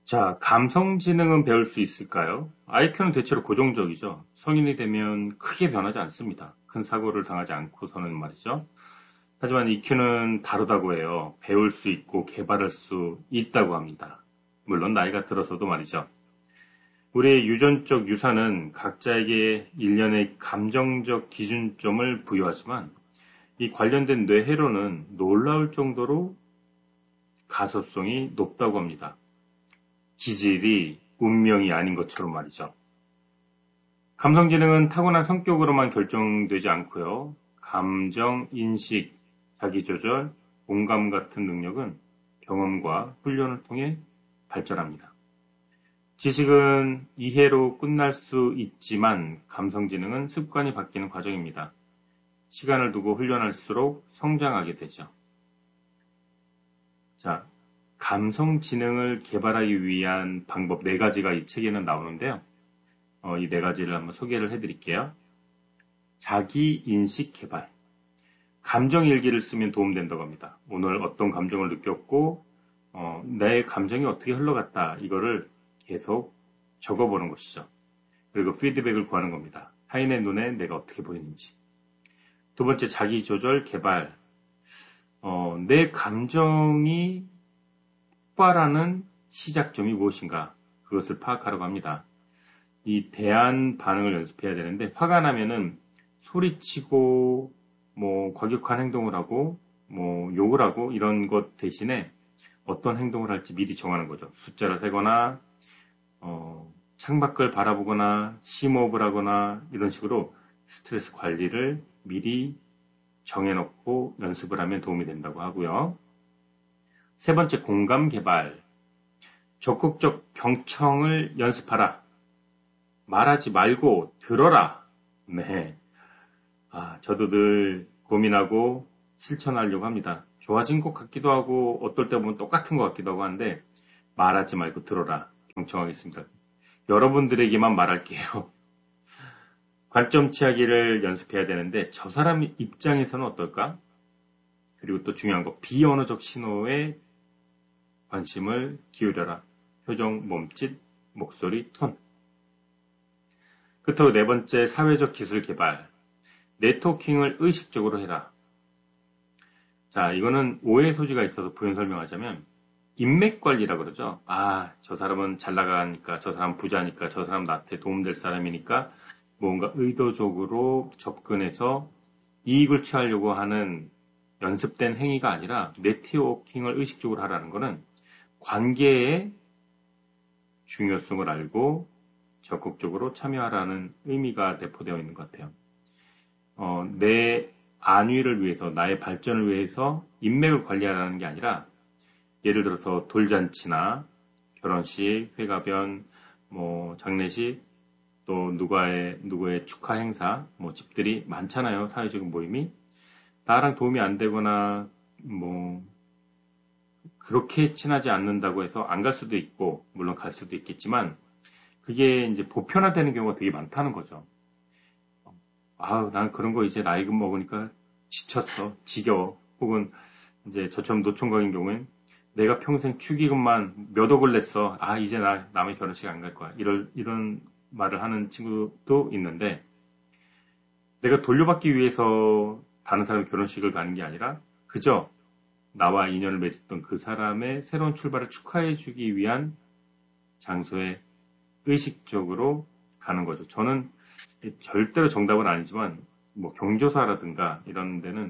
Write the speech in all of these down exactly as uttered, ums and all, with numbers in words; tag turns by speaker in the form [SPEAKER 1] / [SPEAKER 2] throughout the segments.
[SPEAKER 1] 자, 감성지능은 배울 수 있을까요? 아이큐는 대체로 고정적이죠. 성인이 되면 크게 변하지 않습니다. 큰 사고를 당하지 않고서는 말이죠. 하지만 이큐는 다르다고 해요. 배울 수 있고 개발할 수 있다고 합니다. 물론 나이가 들어서도 말이죠. 우리의 유전적 유산은 각자에게 일련의 감정적 기준점을 부여하지만 이 관련된 뇌회로는 놀라울 정도로 가소성이 높다고 합니다. 기질이 운명이 아닌 것처럼 말이죠. 감성지능은 타고난 성격으로만 결정되지 않고요. 감정, 인식, 자기조절, 공감 같은 능력은 경험과 훈련을 통해 발전합니다. 지식은 이해로 끝날 수 있지만 감성지능은 습관이 바뀌는 과정입니다. 시간을 두고 훈련할수록 성장하게 되죠. 자, 감성지능을 개발하기 위한 방법 네 가지가 이 책에는 나오는데요. 어, 이 네 가지를 한번 소개를 해드릴게요. 자기인식 개발. 감정일기를 쓰면 도움된다고 합니다. 오늘 어떤 감정을 느꼈고 어, 내 감정이 어떻게 흘러갔다 이거를 계속 적어보는 것이죠. 그리고 피드백을 구하는 겁니다. 타인의 눈에 내가 어떻게 보이는지. 두 번째, 자기조절 개발. 어, 내 감정이 폭발하는 시작점이 무엇인가? 그것을 파악하려고 합니다. 이 대안 반응을 연습해야 되는데 화가 나면은 소리치고 뭐 과격한 행동을 하고 뭐 욕을 하고 이런 것 대신에 어떤 행동을 할지 미리 정하는 거죠. 숫자를 세거나 어, 창밖을 바라보거나 심호흡을 하거나 이런 식으로 스트레스 관리를 미리 정해놓고 연습을 하면 도움이 된다고 하고요. 세 번째, 공감 개발. 적극적 경청을 연습하라. 말하지 말고 들어라. 네. 아, 저도 늘 고민하고 실천하려고 합니다. 좋아진 것 같기도 하고 어떨 때 보면 똑같은 것 같기도 하고 하는데 말하지 말고 들어라. 경청하겠습니다. 여러분들에게만 말할게요. 관점 취하기를 연습해야 되는데 저 사람 입장에서는 어떨까? 그리고 또 중요한 거 비언어적 신호에 관심을 기울여라. 표정, 몸짓, 목소리, 톤. 끝으로 네 번째, 사회적 기술 개발. 네트워킹을 의식적으로 해라. 자, 이거는 오해 소지가 있어서 부연 설명하자면 인맥 관리라 그러죠. 아, 저 사람은 잘 나가니까, 저 사람 부자니까, 저 사람 나한테 도움될 사람이니까 뭔가 의도적으로 접근해서 이익을 취하려고 하는 연습된 행위가 아니라 네트워킹을 의식적으로 하라는 것은 관계의 중요성을 알고 적극적으로 참여하라는 의미가 내포되어 있는 것 같아요. 어, 내 안위를 위해서, 나의 발전을 위해서 인맥을 관리하라는 게 아니라 예를 들어서 돌잔치나 결혼식, 회가변, 뭐 장례식, 또 누가의 누구의 축하 행사, 뭐 집들이 많잖아요. 사회적인 모임이 나랑 도움이 안 되거나 뭐 그렇게 친하지 않는다고 해서 안 갈 수도 있고 물론 갈 수도 있겠지만 그게 이제 보편화되는 경우가 되게 많다는 거죠. 아우, 난 그런 거 이제 나이 먹으니까 지쳤어, 지겨워. 혹은 이제 저처럼 노총각인 경우엔 내가 평생 축의금만 몇 억을 냈어. 아, 이제 나 남의 결혼식 안 갈 거야. 이런 이런 말을 하는 친구도 있는데 내가 돌려받기 위해서 다른 사람의 결혼식을 가는 게 아니라 그저 나와 인연을 맺었던 그 사람의 새로운 출발을 축하해주기 위한 장소에 의식적으로 가는 거죠. 저는 절대로 정답은 아니지만 뭐 경조사라든가 이런 데는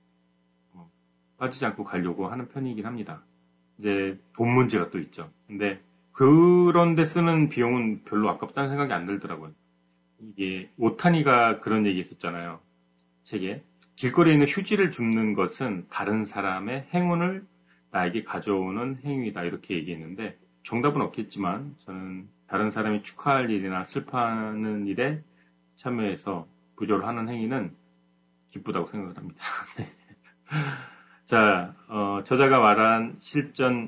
[SPEAKER 1] 빠지지 않고 가려고 하는 편이긴 합니다. 이제 돈 문제가 또 있죠. 근데 그런 데 쓰는 비용은 별로 아깝다는 생각이 안 들더라고요. 이게 오타니가 그런 얘기 했었잖아요. 책에. 길거리에 있는 휴지를 줍는 것은 다른 사람의 행운을 나에게 가져오는 행위다 이렇게 얘기했는데 정답은 없겠지만 저는 다른 사람이 축하할 일이나 슬퍼하는 일에 참여해서 부조를 하는 행위는 기쁘다고 생각을 합니다. 자, 어, 저자가 말한 실전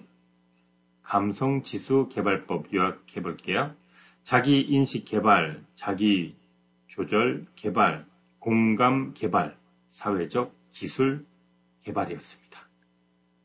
[SPEAKER 1] 감성지수 개발법 요약해 볼게요. 자기 인식 개발, 자기 조절 개발, 공감 개발, 사회적 기술 개발이었습니다.